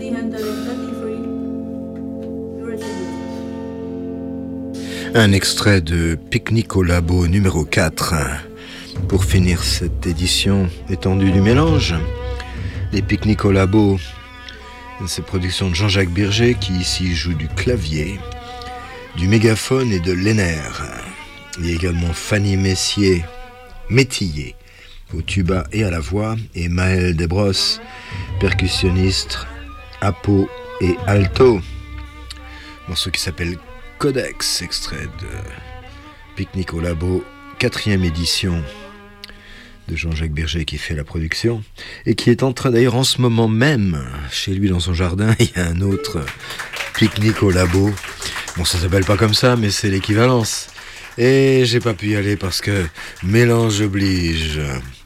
Un extrait de Pique-Nique au labo numéro 4 pour finir cette édition étendue du mélange. Les Pique-Niques au labo, c'est production de Jean-Jacques Birger qui ici joue du clavier, du mégaphone et de l'éner. Il y a également Fanny Métillé au tuba et à la voix et Maël Desbrosses, percussionniste, apo et alto. Morceau qui s'appelle Codex, extrait de Pique-Nique au labo, 4e édition de Jean-Jacques Birger qui fait la production et qui est en train d'ailleurs en ce moment même, chez lui dans son jardin, il y a un autre Pique-Nique au labo. Bon, ça s'appelle pas comme ça, mais c'est l'équivalence. Et j'ai pas pu y aller parce que mélange oblige.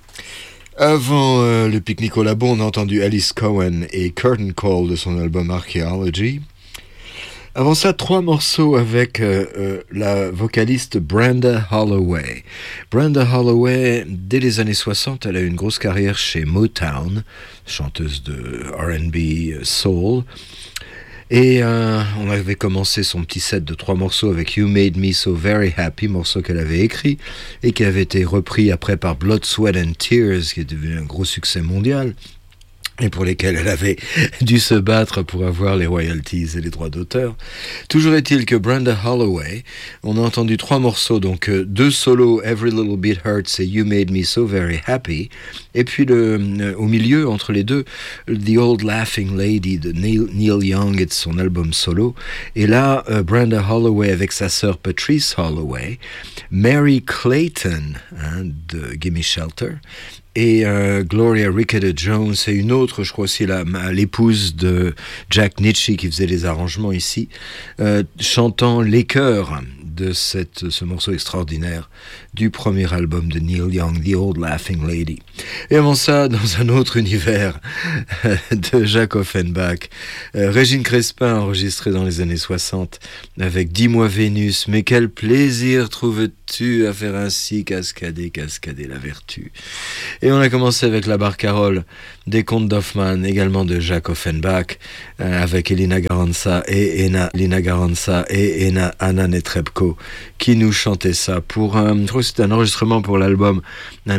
Avant le Pique-Nique au labo, on a entendu Alice Cohen et Curtain Call de son album Archaeology. Avant ça, 3 morceaux avec la vocaliste Brenda Holloway. Brenda Holloway, dès les années 60, elle a eu une grosse carrière chez Motown, chanteuse de R&B, soul. Et on avait commencé son petit set de 3 morceaux avec You Made Me So Very Happy, morceau qu'elle avait écrit et qui avait été repris après par Blood, Sweat and Tears, qui est devenu un gros succès mondial, et pour lesquels elle avait dû se battre pour avoir les royalties et les droits d'auteur. Toujours est-il que Brenda Holloway, on a entendu 3 morceaux, donc 2 solos, Every Little Bit Hurts et You Made Me So Very Happy, et puis au milieu, entre les deux, The Old Laughing Lady de Neil Young et de son album solo, et là, Brenda Holloway avec sa sœur Patrice Holloway, Mary Clayton de Gimme Shelter, et Gloria Ricketts-Jones, et une autre, je crois aussi l'épouse de Jack Nitzsche qui faisait les arrangements ici, chantant les chœurs de ce morceau extraordinaire du premier album de Neil Young, The Old Laughing Lady. Et avant ça, dans un autre univers de Jacques Offenbach, Régine Crespin enregistrée dans les années 60 avec Dis-moi Vénus, mais quel plaisir trouves-tu à faire ainsi cascader la vertu. Et on a commencé avec la barcarolle des contes d'Hoffmann, également de Jacques Offenbach, avec Elina Garanca et Anna Netrebko qui nous chantait ça pour je crois que c'était un enregistrement pour l'album, un